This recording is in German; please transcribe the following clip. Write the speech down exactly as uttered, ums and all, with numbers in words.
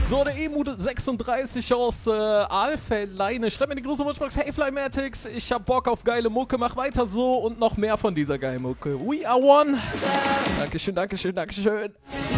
So, der Emu sechsunddreißig aus äh, Aalfeld-Leine. Schreibt mir die große Wunschbox. Hey Flymatics, ich hab Bock auf geile Mucke. Mach weiter so und noch mehr von dieser geilen Mucke. We are one. Dankeschön, Dankeschön, Dankeschön.